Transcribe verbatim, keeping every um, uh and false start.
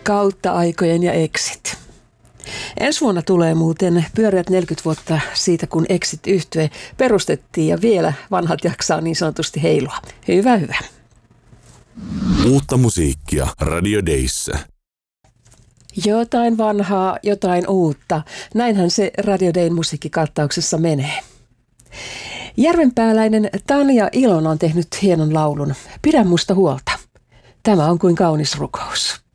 Kautta aikojen ja Exit. Ensi vuonna tulee muuten pyöreät neljäkymmentä vuotta siitä, kun Exit-yhtye perustettiin ja vielä vanhat jaksaa niin sanotusti heilua. Hyvä, hyvä. Uutta musiikkia Radio Dayssä. Jotain vanhaa, jotain uutta. Näinhän se Radio Dayn musiikkikattauksessa menee. Järvenpääläinen Tanja Ilona on tehnyt hienon laulun. Pidä musta huolta. Tämä on kuin kaunis rukous.